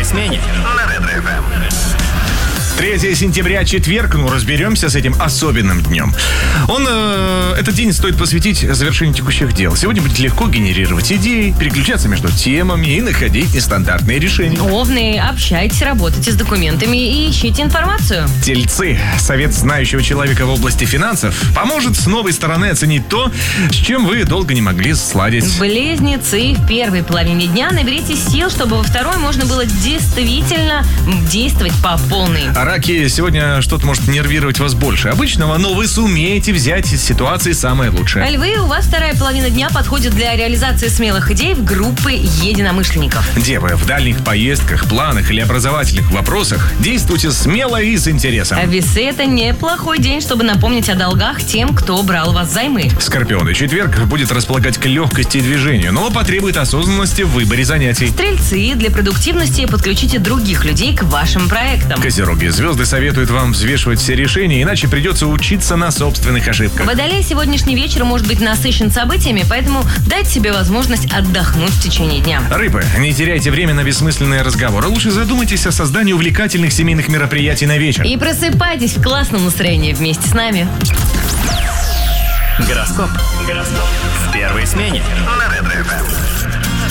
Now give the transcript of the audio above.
смене на Ретро-ФМ. 3 сентября, четверг, разберемся с этим особенным днем. Этот день стоит посвятить завершению текущих дел. Сегодня будет легко генерировать идеи, переключаться между темами и находить нестандартные решения. Овны, общайтесь, работайте с документами и ищите информацию. Тельцы. Совет знающего человека в области финансов поможет с новой стороны оценить то, с чем вы долго не могли сладить. Близнецы. В первой половине дня наберитесь сил, чтобы во второй можно было действительно действовать по полной. Раки, сегодня что-то может нервировать вас больше обычного, но вы сумеете взять из ситуации самое лучшее. Львы, у вас вторая половина дня подходит для реализации смелых идей в группы единомышленников. Девы, в дальних поездках, планах или образовательных вопросах действуйте смело и с интересом. А весы, это неплохой день, чтобы напомнить о долгах тем, кто брал у вас займы. Скорпионы, четверг будет располагать к легкости и движению, но потребует осознанности в выборе занятий. Стрельцы, для продуктивности подключите других людей к вашим проектам. Козероги, звезды советуют вам взвешивать все решения, иначе придется учиться на собственных ошибках. Водолей, сегодняшний вечер может быть насыщен событиями, поэтому дайте себе возможность отдохнуть в течение дня. Рыбы, не теряйте время на бессмысленные разговоры. Лучше задумайтесь о создании увлекательных семейных мероприятий на вечер. И просыпайтесь в классном настроении вместе с нами. Гороскоп в первой смене на Ретро-ФМ.